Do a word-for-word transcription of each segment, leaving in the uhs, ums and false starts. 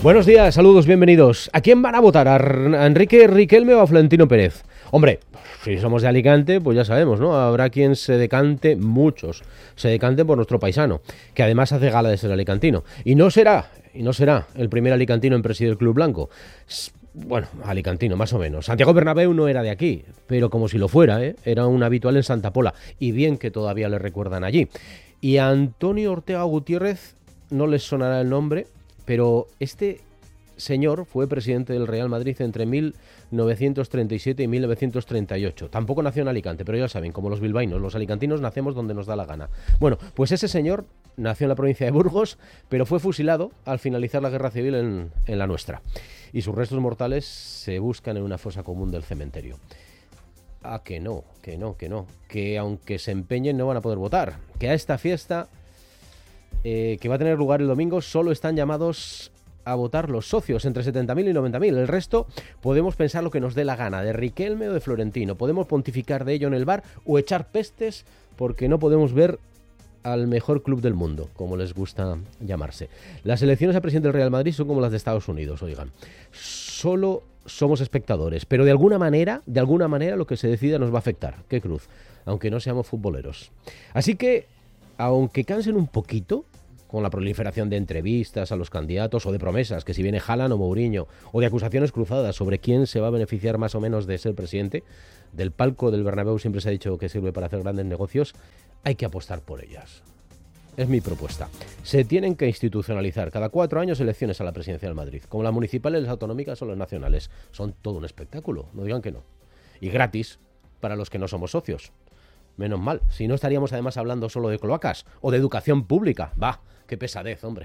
Buenos días, saludos, bienvenidos. ¿A quién van a votar? ¿A Enrique Riquelme o a Florentino Pérez? Hombre, si somos de Alicante, pues ya sabemos, ¿no? Habrá quien se decante, muchos, se decanten por nuestro paisano, que además hace gala de ser alicantino. Y no será, y no será el primer alicantino en presidir el Club Blanco. Bueno, alicantino, más o menos. Santiago Bernabéu no era de aquí, pero como si lo fuera, ¿eh? Era un habitual en Santa Pola, y bien que todavía le recuerdan allí. Y a Antonio Ortega Gutiérrez no les sonará el nombre, pero este señor fue presidente del Real Madrid entre mil novecientos treinta y siete y mil novecientos treinta y ocho. Tampoco nació en Alicante, pero ya saben, como los bilbaínos, los alicantinos nacemos donde nos da la gana. Bueno, pues ese señor nació en la provincia de Burgos, pero fue fusilado al finalizar la guerra civil en, en la nuestra. Y sus restos mortales se buscan en una fosa común del cementerio. Ah, que no, que no, que no. Que aunque se empeñen no van a poder votar. Que a esta fiesta, eh, que va a tener lugar el domingo, solo están llamados a votar los socios, entre setenta mil y noventa mil. El resto podemos pensar lo que nos dé la gana, de Riquelme o de Florentino. Podemos pontificar de ello en el bar o echar pestes porque no podemos ver al mejor club del mundo, como les gusta llamarse. Las elecciones a presidente del Real Madrid son como las de Estados Unidos, oigan. Solo somos espectadores, pero de alguna manera, de alguna manera lo que se decida nos va a afectar. ¡Qué cruz! Aunque no seamos futboleros. Así que, aunque cansen un poquito con la proliferación de entrevistas a los candidatos o de promesas, que si viene Haaland o Mourinho, o de acusaciones cruzadas sobre quién se va a beneficiar más o menos de ser presidente, del palco del Bernabéu siempre se ha dicho que sirve para hacer grandes negocios, hay que apostar por ellas. Es mi propuesta. Se tienen que institucionalizar cada cuatro años elecciones a la presidencia del Madrid, como las municipales, las autonómicas o las nacionales. Son todo un espectáculo, no digan que no. Y gratis para los que no somos socios. Menos mal, si no estaríamos además hablando solo de cloacas o de educación pública. Va, qué pesadez, hombre.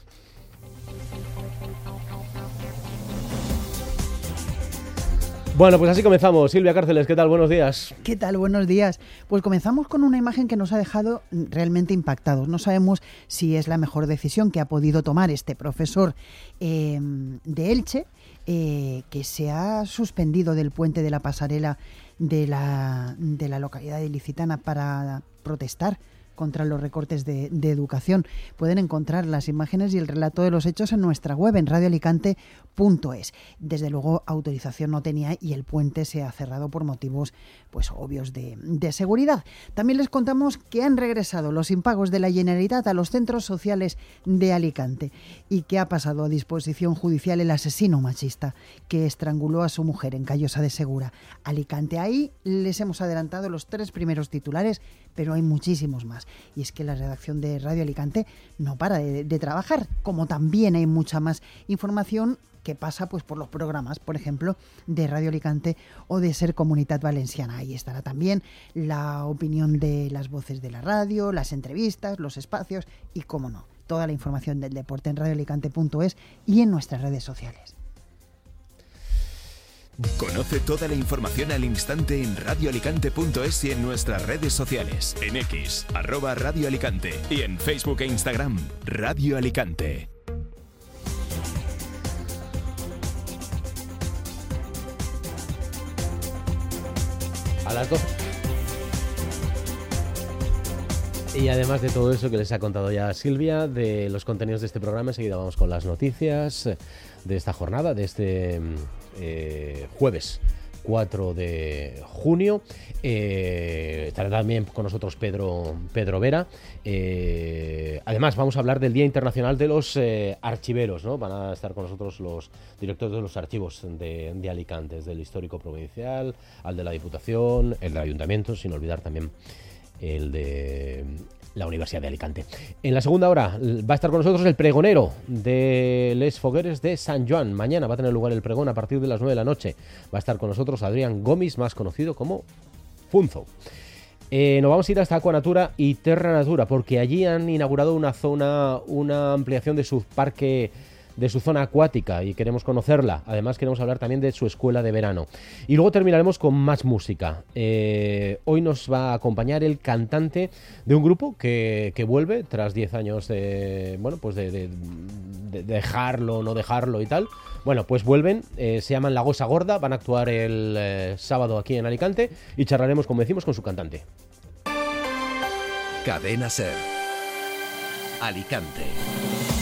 Bueno, pues así comenzamos. Silvia Cárceles, ¿qué tal? Buenos días. ¿Qué tal? Buenos días. Pues comenzamos con una imagen que nos ha dejado realmente impactados. No sabemos si es la mejor decisión que ha podido tomar este profesor eh, de Elche, eh, que se ha suspendido del puente de la pasarela de la, de la localidad ilicitana para protestar contra los recortes de, de educación. Pueden encontrar las imágenes y el relato de los hechos en nuestra web, en radio alicante punto es. Desde luego, autorización no tenía y el puente se ha cerrado por motivos pues obvios de, de seguridad. También les contamos que han regresado los impagos de la Generalitat a los centros sociales de Alicante y que ha pasado a disposición judicial el asesino machista que estranguló a su mujer en Callosa de Segura, Alicante. Ahí les hemos adelantado los tres primeros titulares, pero hay muchísimos más. Y es que la redacción de Radio Alicante no para de, de trabajar, como también hay mucha más información que pasa pues por los programas, por ejemplo, de Radio Alicante o de Ser Comunitat Valenciana. Ahí estará también la opinión de las voces de la radio, las entrevistas, los espacios y, cómo no, toda la información del deporte en radio alicante punto es y en nuestras redes sociales. Conoce toda la información al instante en radio alicante punto es y en nuestras redes sociales. En X, arroba Radio Alicante, y en Facebook e Instagram, Radio Alicante. A las doce. Y además de todo eso que les ha contado ya Silvia, de los contenidos de este programa, enseguida vamos con las noticias de esta jornada, de este eh, jueves cuatro de junio. Eh, estará también con nosotros Pedro, Pedro Vera. Eh, además, vamos a hablar del Día Internacional de los eh, Archiveros, ¿no? Van a estar con nosotros los directores de los archivos de, de Alicante, desde el histórico provincial, al de la Diputación, el del Ayuntamiento, sin olvidar también el de la Universidad de Alicante. En la segunda hora va a estar con nosotros el pregonero de Les Fogueres de San Joan. Mañana va a tener lugar el pregón a partir de las nueve de la noche. Va a estar con nosotros Adrián Gómez, más conocido como Funzo. Eh, nos vamos a ir hasta Aquanatura y Terra Natura, porque allí han inaugurado una zona, una ampliación de su parque, de su zona acuática, y queremos conocerla. Además queremos hablar también de su escuela de verano. Y luego terminaremos con más música. Eh, hoy nos va a acompañar el cantante de un grupo que, que vuelve tras diez años de, bueno, pues de, de, de dejarlo, no dejarlo y tal. Bueno, pues vuelven, eh, se llaman La Gosa Gorda, van a actuar el eh, sábado aquí en Alicante y charlaremos, como decimos, con su cantante. Cadena Ser. Alicante.